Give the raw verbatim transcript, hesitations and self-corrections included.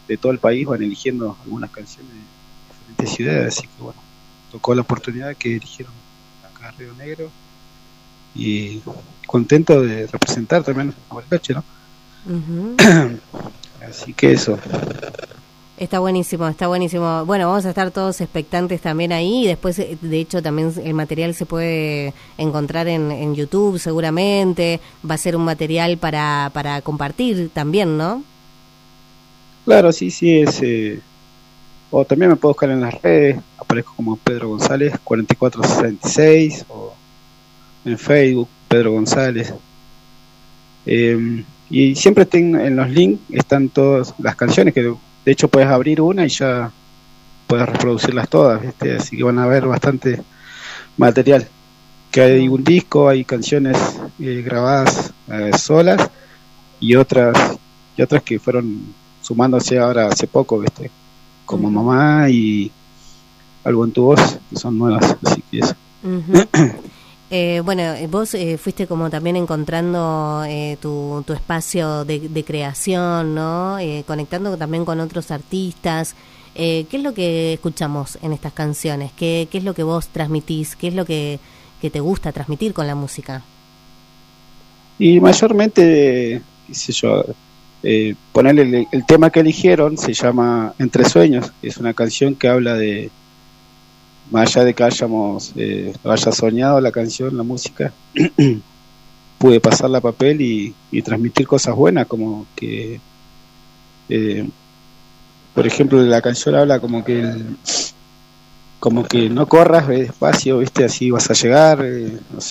de todo el país van eligiendo algunas canciones de diferentes ciudades, así que bueno, tocó la oportunidad que eligieron acá a Río Negro y contento de representar también a Bariloche, ¿no? Uh-huh. Así que eso. Está buenísimo, está buenísimo. Bueno, vamos a estar todos expectantes también ahí y después, de hecho, también el material se puede encontrar en, en YouTube seguramente. Va a ser un material para, para compartir también, ¿no? Claro, sí, sí, es... Eh, o también me puedo buscar en las redes, aparezco como Pedro González cuarenta y cuatro sesenta y seis, o en Facebook, Pedro González. Eh, y siempre estén, en los links están todas las canciones, que de hecho puedes abrir una y ya puedes reproducirlas todas, ¿viste? Así que van a ver bastante material. Que hay un disco, hay canciones eh, grabadas eh, solas y otras y otras que fueron sumándose ahora hace poco, ¿viste? Como Mamá y Algo en tu voz, que son nuevas, así que eso. Uh-huh. Eh, bueno, vos eh, fuiste como también encontrando eh, tu, tu espacio de, de creación, ¿no? Eh, conectando también con otros artistas. Eh, ¿Qué es lo que escuchamos en estas canciones? ¿Qué, qué es lo que vos transmitís? ¿Qué es lo que, que te gusta transmitir con la música? Y mayormente, qué sé yo, eh, ponerle el, el tema que eligieron se llama Entre Sueños, es una canción que habla de, más allá de que hayamos eh, haya soñado la canción, la música, pude pasarla a papel y, y transmitir cosas buenas, como que, eh, por ejemplo, la canción habla como que el, como que no corras, ve despacio, viste, así vas a llegar, eh, no sé.